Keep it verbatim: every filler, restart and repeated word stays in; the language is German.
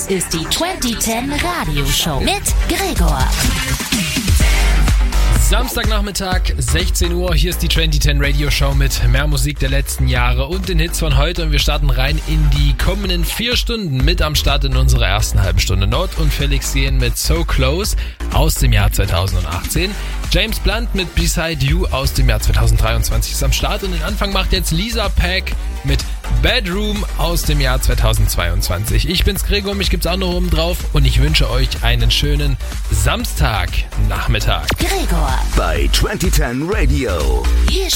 Das ist die zwanzig zehn Radioshow mit Gregor. Samstagnachmittag, sechzehn Uhr, hier ist die zwanzig zehn Radio Show mit mehr Musik der letzten Jahre und den Hits von heute und wir starten rein in die kommenden vier Stunden mit am Start in unserer ersten halben Stunde. Nord und Felix gehen mit So Close aus dem Jahr zweitausendachtzehn. James Blunt mit Beside You aus dem Jahr zweitausenddreiundzwanzig ist am Start und den Anfang macht jetzt Lisa Pack mit Bedroom aus dem Jahr zweitausendzweiundzwanzig. Ich bin's Gregor, mich gibt's auch noch oben drauf und ich wünsche euch einen schönen Samstagnachmittag. Gregor bei zwanzig zehn Radio. Hier